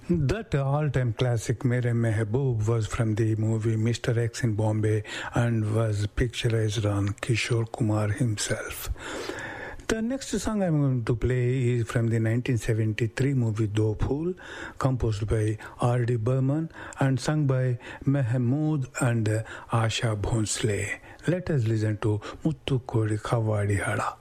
That all-time classic Mere Mehboob was from the movie Mr. X in Bombay and was picturized on Kishore Kumar himself. The next song I'm going to play is from the 1973 movie Do Phool, composed by R.D. Burman and sung by Mahmood and Asha Bhonsle. Let us listen to Muttu Kodi Khavadi Hada.